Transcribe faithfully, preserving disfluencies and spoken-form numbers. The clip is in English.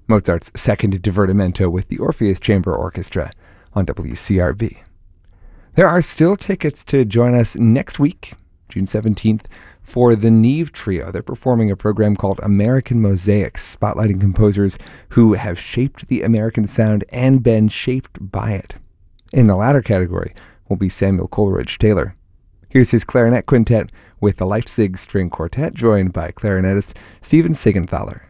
Mozart's Second Divertimento with the Orpheus Chamber Orchestra on W C R V. There are still tickets to join us next week, June seventeenth, for the Neve Trio. They're performing a program called American Mosaics, spotlighting composers who have shaped the American sound and been shaped by it. In the latter category will be Samuel Coleridge Taylor. Here's his clarinet quintet with the Leipzig String Quartet, joined by clarinetist Stephen Siegenthaler.